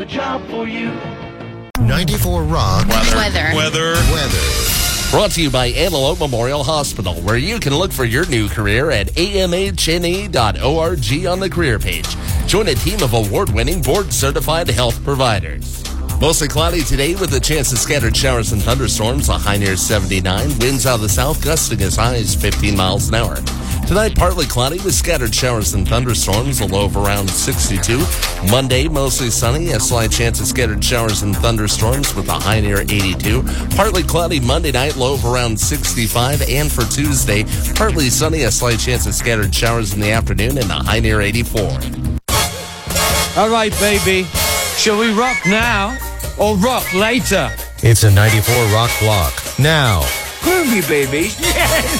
job for you. 94 Rock Weather. Brought to you by Antelope Memorial Hospital, where you can look for your new career at amhne.org on the career page. Join a team of award-winning, board-certified health providers. Mostly cloudy today with a chance of scattered showers and thunderstorms, a high near 79. Winds out of the south gusting as high as 15 miles an hour. Tonight, partly cloudy with scattered showers and thunderstorms, a low of around 62. Monday, mostly sunny, a slight chance of scattered showers and thunderstorms with a high near 82. Partly cloudy Monday night, low of around 65. And for Tuesday, partly sunny, a slight chance of scattered showers in the afternoon and a high near 84. All right, baby. Shall we rock now or rock later? It's a 94 Rock block. Now. Groovy, baby. Yes!